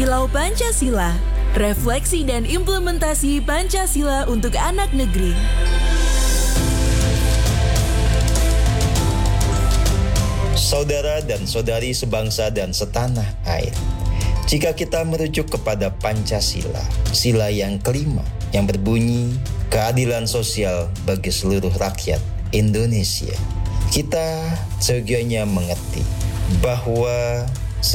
Kilau Pancasila, refleksi dan implementasi Pancasila untuk anak negeri. Saudara dan saudari sebangsa dan setanah air, jika kita merujuk kepada Pancasila, sila yang kelima yang berbunyi keadilan sosial bagi seluruh rakyat Indonesia, kita seyogianya mengerti bahwa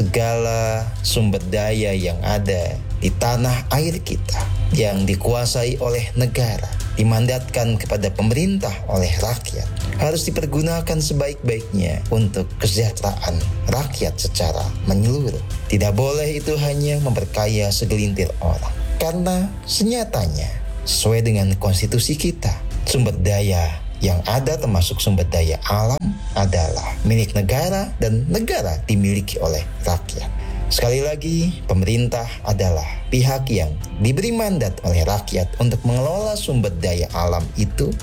segala sumber daya yang ada di tanah air kita yang dikuasai oleh negara, dimandatkan kepada pemerintah oleh rakyat, harus dipergunakan sebaik-baiknya untuk kesejahteraan rakyat secara menyeluruh. Tidak boleh itu hanya memperkaya segelintir orang, karena senyatanya sesuai dengan konstitusi kita, sumber daya yang ada termasuk sumber daya alam adalah milik negara dan negara dimiliki oleh rakyat. Sekali lagi, pemerintah adalah pihak yang diberi mandat oleh rakyat untuk mengelola sumber daya alam itu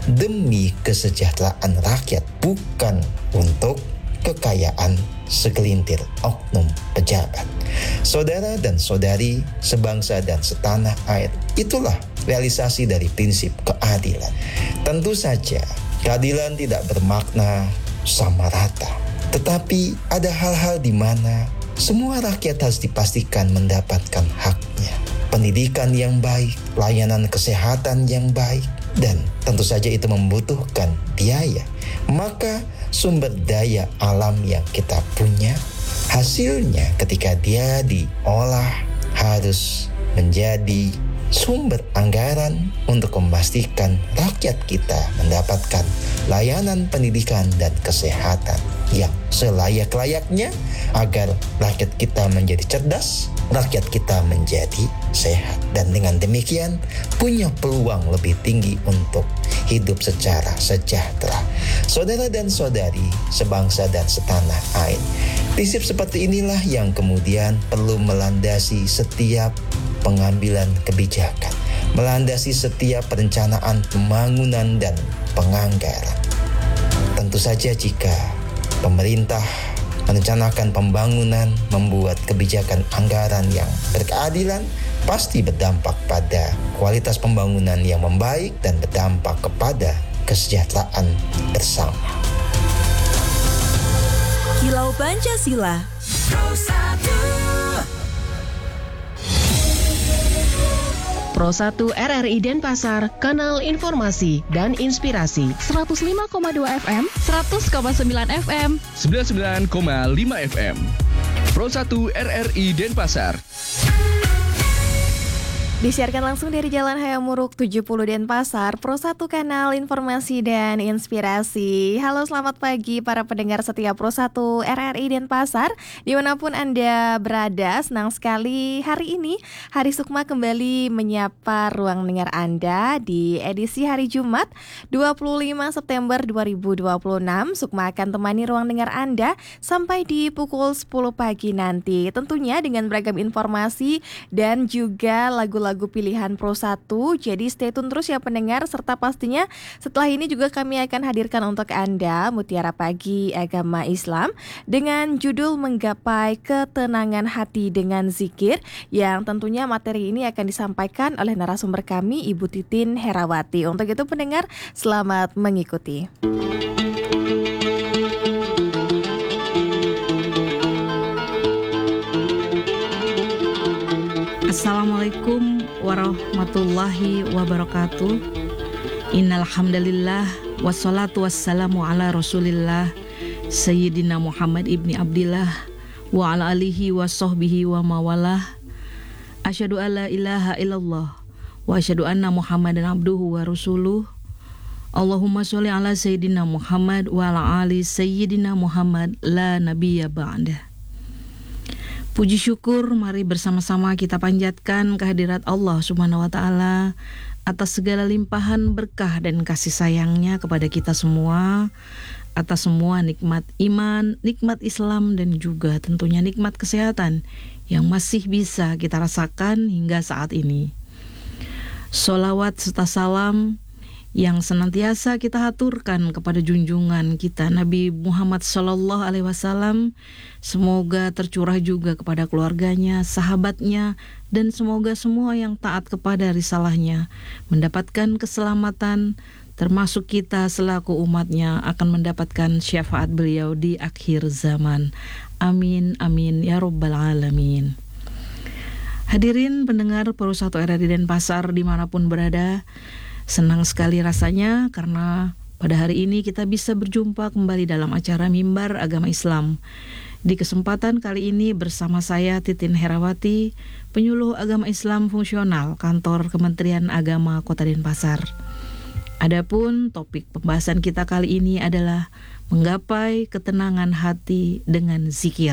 demi kesejahteraan rakyat, bukan untuk kekayaan segelintir oknum pejabat. Saudara dan saudari sebangsa dan setanah air, itulah realisasi dari prinsip keadilan. Tentu saja keadilan tidak bermakna sama rata, tetapi ada hal-hal di mana semua rakyat harus dipastikan mendapatkan haknya. Pendidikan yang baik, layanan kesehatan yang baik, dan tentu saja itu membutuhkan biaya. Maka sumber daya alam yang kita punya, hasilnya ketika dia diolah harus menjadi sumber anggaran untuk memastikan rakyat kita mendapatkan layanan pendidikan dan kesehatan yang selayak-layaknya agar rakyat kita menjadi cerdas, rakyat kita menjadi sehat, dan dengan demikian punya peluang lebih tinggi untuk hidup secara sejahtera. Saudara dan saudari sebangsa dan setanah air, prinsip seperti inilah yang kemudian perlu melandasi setiap pengambilan kebijakan, melandasi setiap perencanaan pembangunan dan penganggaran. Tentu saja jika pemerintah merencanakan pembangunan, membuat kebijakan anggaran yang berkeadilan, pasti berdampak pada kualitas pembangunan yang membaik dan berdampak kepada kesejahteraan bersama. Kilau Pancasila. Pro 1 RRI Denpasar, kanal informasi dan inspirasi. 105,2 FM, 100,9 FM, 99,5 FM. Pro 1 RRI Denpasar. Disiarkan langsung dari Jalan Hayamuruk 70 Denpasar, Pro 1 kanal informasi dan inspirasi. Halo, selamat pagi para pendengar setia Pro 1 RRI Denpasar, dimanapun Anda berada. Senang sekali hari ini Hari Sukma kembali menyapa ruang dengar Anda di edisi hari Jumat 25 September 2026. Sukma akan temani ruang dengar Anda sampai di pukul 10 pagi nanti, tentunya dengan beragam informasi dan juga lagu-lagu pilihan Pro 1. Jadi stay tune terus ya pendengar, serta pastinya setelah ini juga kami akan hadirkan untuk Anda Mutiara Pagi Agama Islam dengan judul Menggapai Ketenangan Hati dengan Zikir, yang tentunya materi ini akan disampaikan oleh narasumber kami Ibu Titin Herawati. Untuk itu pendengar, selamat mengikuti. Assalamualaikum warahmatullahi wabarakatuh. Innal hamdalillah wassalatu wassalamu ala Rasulillah Sayyidina Muhammad ibni Abdillah wa ala alihi wa sahbihi wa mawalah. Asyhadu alla ilaha illallah wa asyhadu anna Muhammadan abduhu wa rasuluh. Allahumma sholli ala Sayyidina Muhammad wa ala ali Sayyidina Muhammad la nabiyya ba'dah. Puji syukur mari bersama-sama kita panjatkan kehadirat Allah Subhanahu wa taala atas segala limpahan berkah dan kasih sayangnya kepada kita semua, atas semua nikmat iman, nikmat Islam, dan juga tentunya nikmat kesehatan yang masih bisa kita rasakan hingga saat ini. Sholawat serta salam yang senantiasa kita haturkan kepada junjungan kita Nabi Muhammad Sallallahu Alaihi Wasallam. Semoga tercurah juga kepada keluarganya, sahabatnya, dan semoga semua yang taat kepada risalahnya mendapatkan keselamatan, termasuk kita selaku umatnya akan mendapatkan syafaat beliau di akhir zaman. Amin, amin, ya Rabbal Alamin. Hadirin pendengar Pro 1 RRI Denpasar dimanapun berada, senang sekali rasanya karena pada hari ini kita bisa berjumpa kembali dalam acara Mimbar Agama Islam. Di kesempatan kali ini bersama saya Titin Herawati, penyuluh agama Islam fungsional Kantor Kementerian Agama Kota Denpasar. Adapun topik pembahasan kita kali ini adalah menggapai ketenangan hati dengan zikir.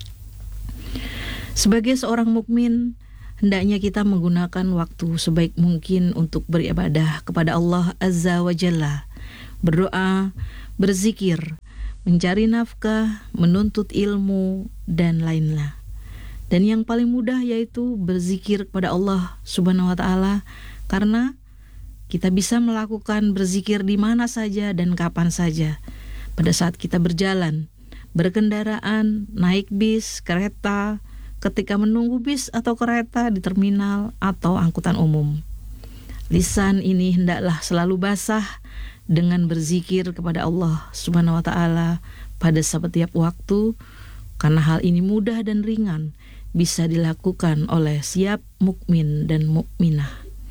Sebagai seorang mukmin, hendaknya kita menggunakan waktu sebaik mungkin untuk beribadah kepada Allah Azza wa Jalla, berdoa, berzikir, mencari nafkah, menuntut ilmu, dan lainnya. Dan yang paling mudah yaitu berzikir kepada Allah Subhanahu wa Ta'ala, karena kita bisa melakukan berzikir di mana saja dan kapan saja. Pada saat kita berjalan, berkendaraan, naik bis, kereta, ketika menunggu bis atau kereta di terminal atau angkutan umum. Lisan ini hendaklah selalu basah dengan berzikir kepada Allah Subhanahu wa Ta'ala pada setiap waktu, karena hal ini mudah dan ringan bisa dilakukan oleh setiap mukmin dan mukminah.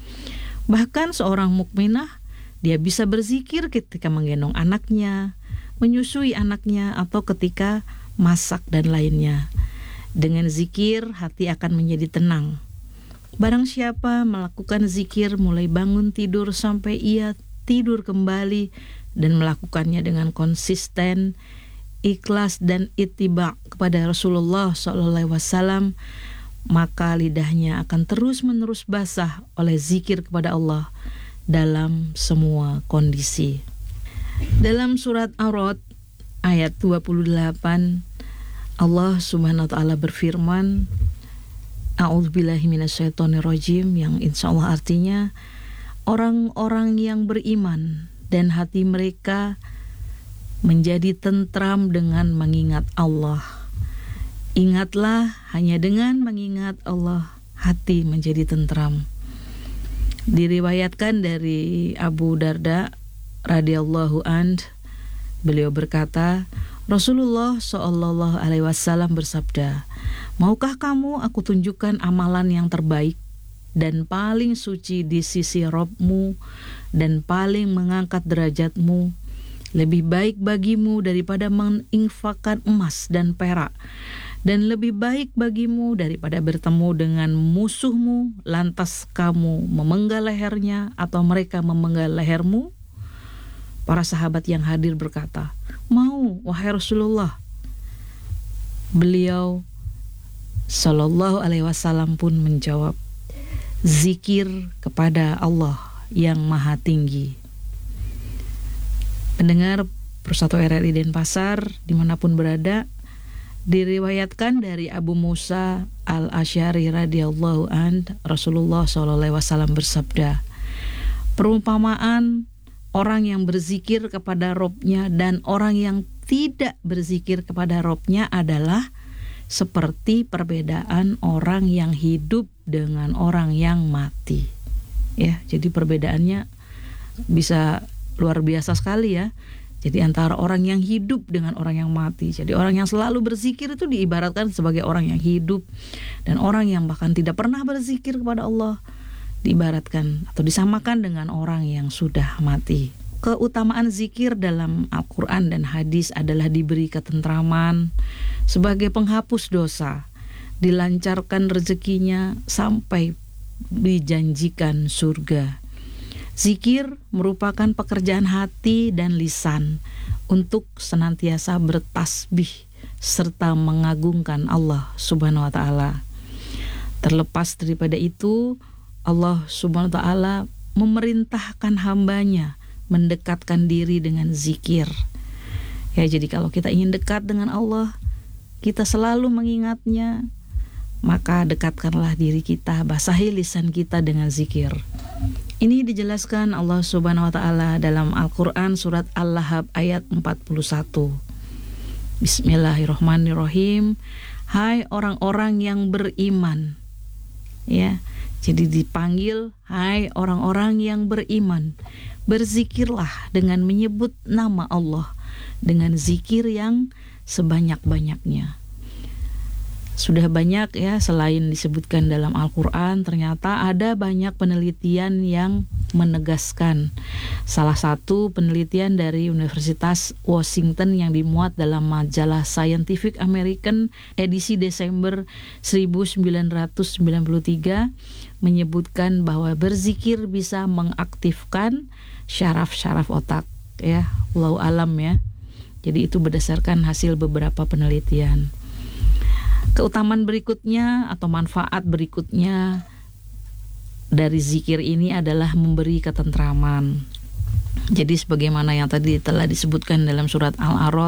Bahkan seorang mukminah, dia bisa berzikir ketika menggendong anaknya, menyusui anaknya, atau ketika masak dan lainnya. Dengan zikir, hati akan menjadi tenang. Barang siapa melakukan zikir mulai bangun tidur sampai ia tidur kembali dan melakukannya dengan konsisten, ikhlas dan ittiba kepada Rasulullah SAW, maka lidahnya akan terus-menerus basah oleh zikir kepada Allah dalam semua kondisi. Dalam surat Ar-Ra'd ayat 28, Allah Subhanahu wa Ta'ala berfirman, A'udzubillahi minasyaitonirrajim, yang insyaallah artinya orang-orang yang beriman dan hati mereka menjadi tentram dengan mengingat Allah. Ingatlah, hanya dengan mengingat Allah hati menjadi tentram. Diriwayatkan dari Abu Darda radhiyallahu anh, beliau berkata, Rasulullah Shallallahu Alaihi Wasallam bersabda, maukah kamu aku tunjukkan amalan yang terbaik dan paling suci di sisi Rabb-mu dan paling mengangkat derajatmu, lebih baik bagimu daripada menginfakkan emas dan perak, dan lebih baik bagimu daripada bertemu dengan musuhmu lantas kamu memenggal lehernya atau mereka memenggal lehermu? Para sahabat yang hadir berkata, mau, wahai Rasulullah. Beliau Sallallahu Alaihi Wasallam pun menjawab, zikir kepada Allah yang maha tinggi. Pendengar Pro 1 RRI Denpasar dimanapun berada, diriwayatkan dari Abu Musa al-Asy'ari radhiyallahu anh, Rasulullah SAW bersabda, perumpamaan orang yang berzikir kepada Robnya dan orang yang tidak berzikir kepada Robnya adalah seperti perbedaan orang yang hidup dengan orang yang mati. Ya, jadi perbedaannya bisa luar biasa sekali ya. Jadi antara orang yang hidup dengan orang yang mati. Jadi orang yang selalu berzikir itu diibaratkan sebagai orang yang hidup, dan orang yang bahkan tidak pernah berzikir kepada Allah diibaratkan atau disamakan dengan orang yang sudah mati. Keutamaan zikir dalam Al-Quran dan hadis adalah diberi ketentraman sebagai penghapus dosa, dilancarkan rezekinya sampai dijanjikan surga. Zikir merupakan pekerjaan hati dan lisan untuk senantiasa bertasbih serta mengagungkan Allah Subhanahu wa Ta'ala. Terlepas daripada itu, Allah Subhanahu wa Ta'ala memerintahkan hambanya mendekatkan diri dengan zikir. Ya, jadi kalau kita ingin dekat dengan Allah, kita selalu mengingatnya, maka dekatkanlah diri kita, basahi lisan kita dengan zikir. Ini dijelaskan Allah Subhanahu wa taala dalam Al-Qur'an surat Al-Lahab ayat 41. Bismillahirrahmanirrahim. Hai orang-orang yang beriman. Ya. Jadi dipanggil, hai orang-orang yang beriman, berzikirlah dengan menyebut nama Allah dengan zikir yang sebanyak-banyaknya. Sudah banyak ya, selain disebutkan dalam Al-Quran, ternyata ada banyak penelitian yang menegaskan. Salah satu penelitian dari Universitas Washington yang dimuat dalam majalah Scientific American edisi Desember 1993 menyebutkan bahwa berzikir bisa mengaktifkan syaraf-syaraf otak, ya, wallahu alam ya. Jadi itu berdasarkan hasil beberapa penelitian. Keutamaan berikutnya atau manfaat berikutnya dari zikir ini adalah memberi ketentraman. Jadi sebagaimana yang tadi telah disebutkan dalam surat Al-A'raf